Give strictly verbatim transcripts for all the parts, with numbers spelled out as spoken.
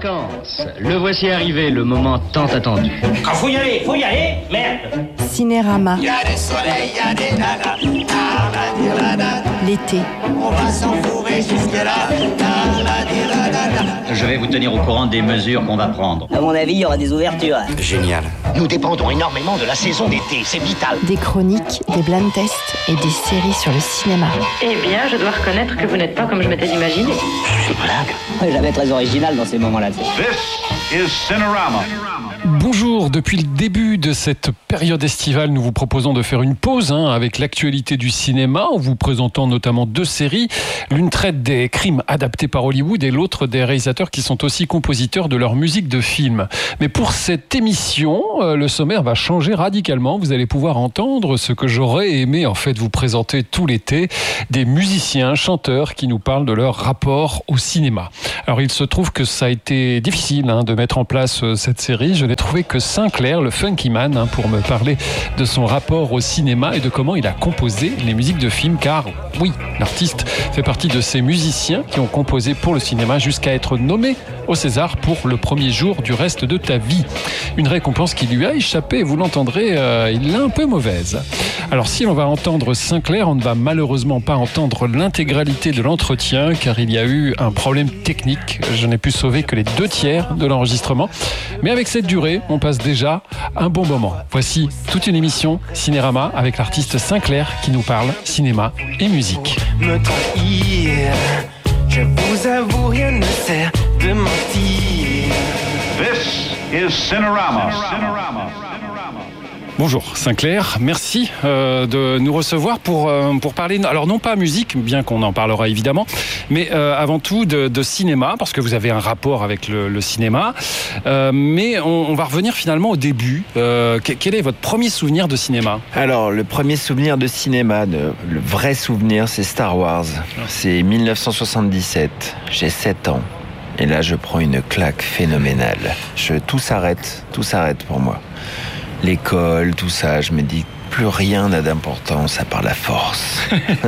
vacances. Le voici arrivé, le moment tant attendu. Quand faut y aller, faut y aller, merde. Cinérama. Il y a des soleils, il y a des nanas. L'été. On va s'enfourrer jusque-là. Je vais vous tenir au courant des mesures qu'on va prendre. À mon avis, il y aura des ouvertures. Génial. Nous dépendons énormément de la saison d'été, c'est vital. Des chroniques, des blind tests et des séries sur le cinéma. Eh bien, je dois reconnaître que vous n'êtes pas comme je m'étais imaginé. C'est blague. Jamais très original dans ces moments-là. This is Cinerama. Bonjour, depuis le début de cette période estivale, nous vous proposons de faire une pause hein, avec l'actualité du cinéma en vous présentant notamment deux séries. L'une traite des crimes adaptés par Hollywood et l'autre des réalisateurs qui sont aussi compositeurs de leur musique de film. Mais pour cette émission, euh, le sommaire va changer radicalement. Vous allez pouvoir entendre ce que j'aurais aimé en fait vous présenter tout l'été, des musiciens, chanteurs qui nous parlent de leur rapport au cinéma. Alors il se trouve que ça a été difficile hein, de mettre en place euh, cette série. Je n'ai trouvé que Sinclair, le funky man, hein, pour me parler de son rapport au cinéma et de comment il a composé les musiques de films, car oui, l'artiste fait partie de ces musiciens qui ont composé pour le cinéma jusqu'à être nommé au César pour Le premier jour du reste de ta vie. Une récompense qui lui a échappé, vous l'entendrez, euh, il est un peu mauvaise. Alors si l'on va entendre Sinclair, on ne va malheureusement pas entendre l'intégralité de l'entretien, car il y a eu un problème technique. Je n'ai pu sauver que les deux tiers de l'enregistrement. Mais avec cette durée, on passe déjà un bon moment. Voici toute une émission Cinérama avec l'artiste Sinclair qui nous parle cinéma et musique. Me trahir, je vous avoue, rien ne sert de mentir. This is Cinerama. Cinerama. Bonjour Sinclair, merci euh, de nous recevoir pour, euh, pour parler, alors non pas musique, bien qu'on en parlera évidemment, mais euh, avant tout de, de cinéma, parce que vous avez un rapport avec le, le cinéma, euh, mais on, on va revenir finalement au début. Euh, quel est votre premier souvenir de cinéma ? Alors, le premier souvenir de cinéma, de, le vrai souvenir, c'est Star Wars. C'est dix-neuf cent soixante-dix-sept, j'ai sept ans. Et là, je prends une claque phénoménale. Je, tout s'arrête, tout s'arrête pour moi. L'école, tout ça, je me dis plus rien n'a d'importance à part la force.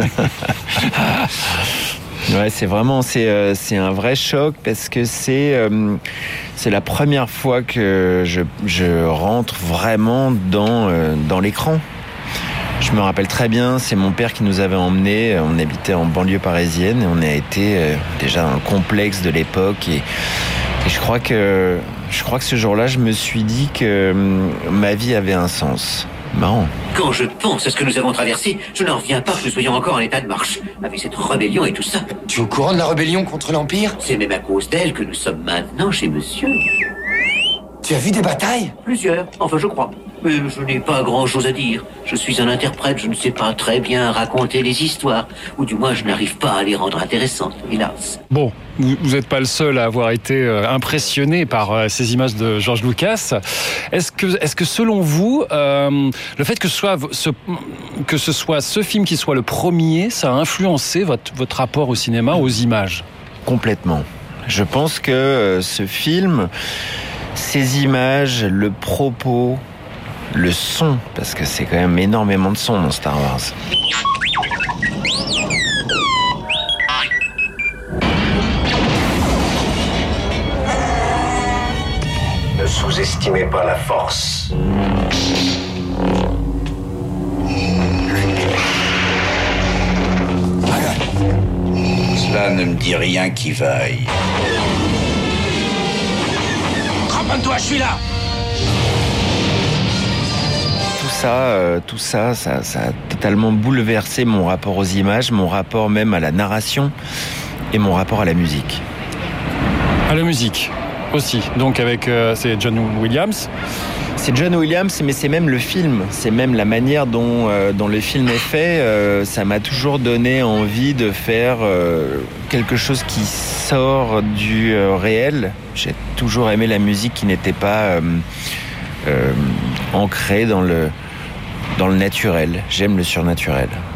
Ouais, c'est vraiment c'est euh, c'est un vrai choc parce que c'est euh, c'est la première fois que je je rentre vraiment dans euh, dans l'écran. Je me rappelle très bien, c'est mon père qui nous avait emmenés, on habitait en banlieue parisienne et on a été euh, déjà dans le complexe de l'époque et, et je crois que je crois que ce jour-là, je me suis dit que euh, ma vie avait un sens. Marrant. Quand je pense à ce que nous avons traversé, je n'en reviens pas que nous soyons encore en état de marche, avec cette rébellion et tout ça. Tu es au courant de la rébellion contre l'Empire ? C'est même à cause d'elle que nous sommes maintenant chez monsieur. Tu as vu des batailles ? Plusieurs, enfin je crois. Mais je n'ai pas grand-chose à dire. Je suis un interprète, je ne sais pas très bien raconter les histoires. Ou du moins, je n'arrive pas à les rendre intéressantes, hélas. Bon, vous n'êtes pas le seul à avoir été euh, impressionné par euh, ces images de George Lucas. Est-ce que, est-ce que selon vous, euh, le fait que ce, soit ce, que ce soit ce film qui soit le premier, ça a influencé votre, votre rapport au cinéma, aux images ? Complètement. Je pense que euh, ce film, ces images, le propos, le son, parce que c'est quand même énormément de son dans Star Wars. Ne sous-estimez pas la force. Cela ne me dit rien qui vaille. Cramponne-toi, je suis là! Tout ça, euh, tout ça, ça, ça a totalement bouleversé mon rapport aux images, mon rapport même à la narration et mon rapport à la musique. À la musique aussi, donc avec euh, c'est John Williams. C'est John Williams, mais c'est même le film, c'est même la manière dont, euh, dont le film est fait. Euh, ça m'a toujours donné envie de faire euh, quelque chose qui sort du euh, réel. J'ai toujours aimé la musique qui n'était pas euh, euh, ancrée dans le, dans le naturel. J'aime le surnaturel.